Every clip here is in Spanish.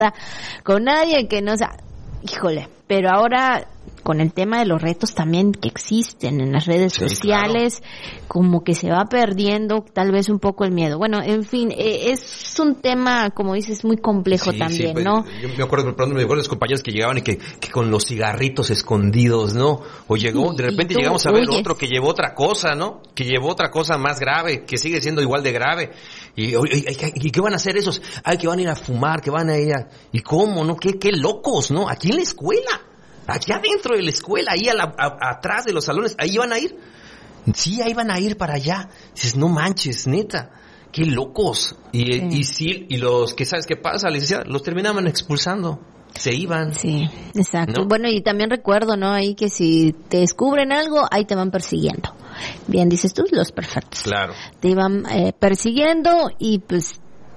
con nadie, que no, o sea, híjole, pero ahora con el tema de los retos también que existen en las redes sociales, claro, como que se va perdiendo tal vez un poco el miedo. Bueno, en fin, es un tema, como dices, muy complejo también, pues, ¿no? Yo me acuerdo de los compañeros que llegaban y que con los cigarritos escondidos, ¿no? O llegó, de repente llegamos a ver otro que llevó otra cosa, ¿no? Que llevó otra cosa más grave, que sigue siendo igual de grave. ¿Y qué van a hacer esos? Ay, que van a ir a fumar, que van a ir a... ¿Y cómo, no? ¡Qué locos, ¿no? Aquí en la escuela. Aquí adentro de la escuela, ahí atrás de los salones, ahí van a ir. Sí, ahí van a ir para allá. Dices, no manches, neta, qué locos. Y los que, ¿sabes qué pasa, licenciada? Los terminaban expulsando. Se iban. Sí, exacto. ¿No? Bueno, y también recuerdo, ¿no? Ahí que si te descubren algo, ahí te van persiguiendo. Bien, dices tú, los perfectos. Claro. Te iban persiguiendo y pues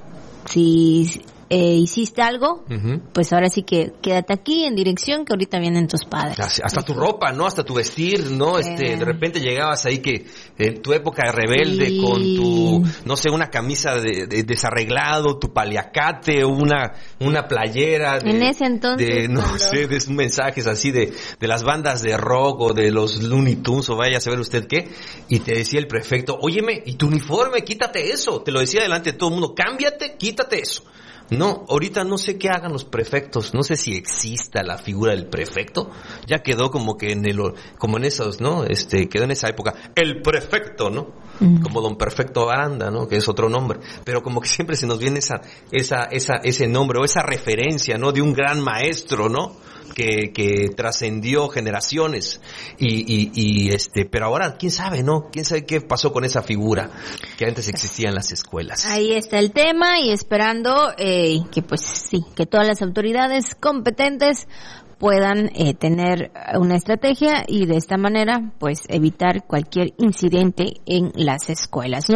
si hiciste algo, pues ahora sí que quédate aquí en dirección que ahorita vienen tus padres. Hasta tu ropa, ¿no? Hasta tu vestir, ¿no? De repente llegabas ahí que en tu época de rebelde con tu, no sé, una camisa de desarreglado, tu paliacate, una playera en ese entonces no sé, de mensajes así de las bandas de rock o de los Looney Tunes o vaya a saber usted qué, y te decía el prefecto, óyeme, y tu uniforme, quítate eso, te lo decía delante de todo el mundo, cámbiate, quítate eso. No, ahorita no sé qué hagan los prefectos, no sé si exista la figura del prefecto, ya quedó como que como en esos, ¿no? Quedó en esa época, el prefecto, ¿no? Como don Perfecto Aranda, ¿no? Que es otro nombre, pero como que siempre se nos viene ese nombre o esa referencia, ¿no? De un gran maestro, ¿no? Que trascendió generaciones pero ahora quién sabe, ¿no? Quién sabe qué pasó con esa figura que antes existía en las escuelas. Ahí está el tema y esperando que pues sí, que todas las autoridades competentes puedan tener una estrategia y de esta manera pues evitar cualquier incidente en las escuelas.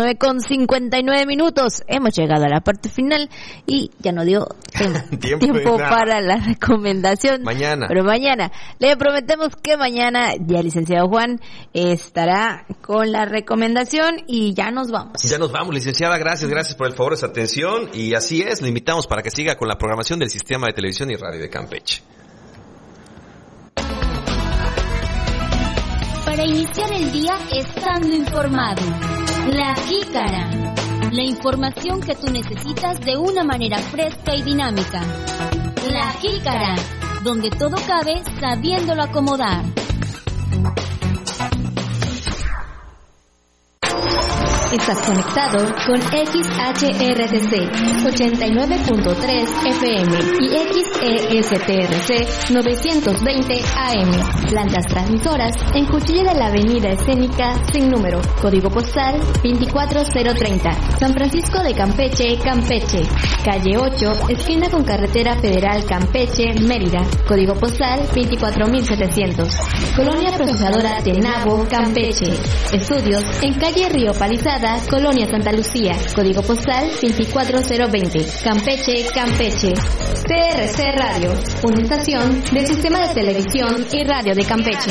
9:59 hemos llegado a la parte final y ya no dio tiempo para la recomendación. Pero mañana le prometemos que mañana ya el licenciado Juan estará con la recomendación y ya nos vamos. Ya nos vamos, licenciada, gracias por el favor de su atención y así es, le invitamos para que siga con la programación del Sistema de Televisión y Radio de Campeche. Para iniciar el día estando informado. La Jícara. La información que tú necesitas de una manera fresca y dinámica. La Jícara, donde todo cabe sabiéndolo acomodar. Estás conectado con XHRTC 89.3 FM y XESTRC 920 AM. Plantas transmisoras en Cuchilla de la Avenida Escénica sin número. Código postal 24030. San Francisco de Campeche, Campeche. Calle 8, esquina con Carretera Federal Campeche, Mérida. Código postal 24700. Colonia Procesadora Tenabo, Campeche. Estudios en calle Río Palizada, Colonia Santa Lucía, código postal 24020, Campeche, Campeche. TRC Radio, una estación del Sistema de Televisión y Radio de Campeche.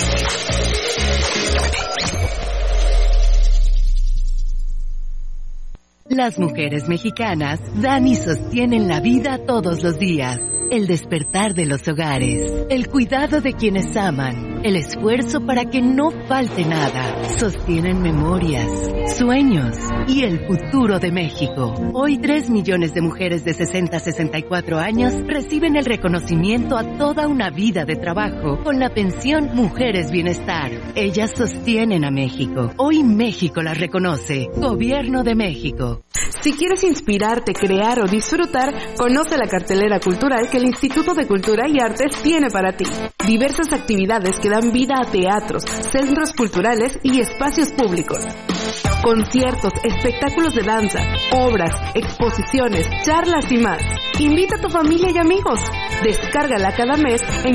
Las mujeres mexicanas dan y sostienen la vida todos los días. El despertar de los hogares, el cuidado de quienes aman, el esfuerzo para que no falte nada, sostienen memorias, sueños y el futuro de México. Hoy 3 millones de mujeres de 60 a 64 años reciben el reconocimiento a toda una vida de trabajo con la pensión Mujeres Bienestar. Ellas sostienen a México. Hoy México las reconoce. Gobierno de México. Si quieres inspirarte, crear o disfrutar, conoce la cartelera cultural que el Instituto de Cultura y Artes tiene para ti. Diversas actividades que dan vida a teatros, centros culturales y espacios públicos. Conciertos, espectáculos de danza, obras, exposiciones, charlas y más. Invita a tu familia y amigos. Descárgala cada mes en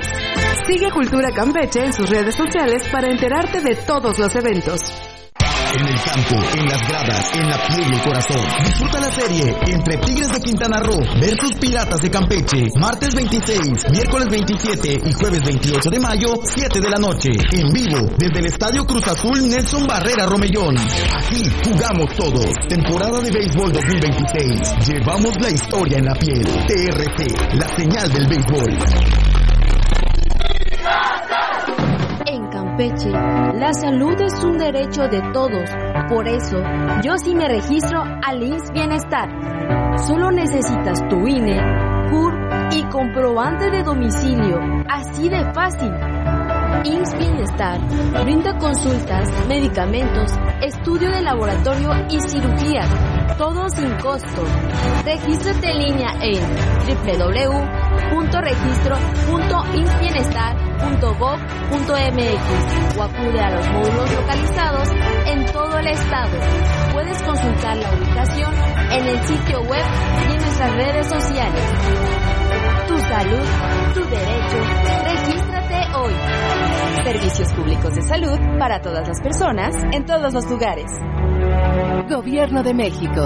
culturacampeche.mx. Sigue Cultura Campeche en sus redes sociales para enterarte de todos los eventos. En el campo, en las gradas, en la piel y el corazón. Disfruta la serie entre Tigres de Quintana Roo versus Piratas de Campeche. Martes 26, miércoles 27 y jueves 28 de mayo, 7 de la noche. En vivo, desde el Estadio Cruz Azul Nelson Barrera Romellón. Aquí jugamos todos. Temporada de béisbol 2026. Llevamos la historia en la piel. TRC, la señal del béisbol. En Campeche, la salud es un derecho de todos. Por eso, yo sí me registro al IMSS Bienestar. Solo necesitas tu INE, CUR y comprobante de domicilio. Así de fácil. IMSS Bienestar brinda consultas, medicamentos, estudio de laboratorio y cirugías, todo sin costo. Regístrate en línea en www.registro.imsbienestar.gov.mx o acude a los módulos localizados en todo el estado. Puedes consultar la ubicación en el sitio web y en nuestras redes sociales. Tu salud, tu derecho. Regístrate hoy. Servicios públicos de salud para todas las personas, en todos los lugares. Gobierno de México.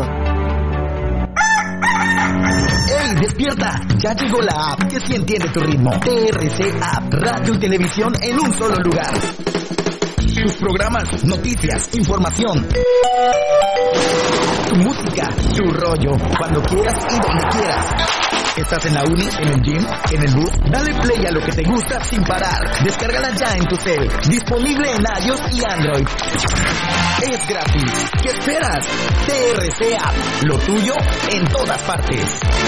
¡Ey, despierta! Ya llegó la app que sí entiende tu ritmo. TRC App, radio y televisión en un solo lugar. Tus programas, noticias, información. Tu música, tu rollo, cuando quieras y donde quieras. ¿Estás en la uni, en el gym, en el bus? Dale play a lo que te gusta sin parar. Descárgala ya en tu cel. Disponible en iOS y Android. Es gratis. ¿Qué esperas? TRC App, lo tuyo en todas partes.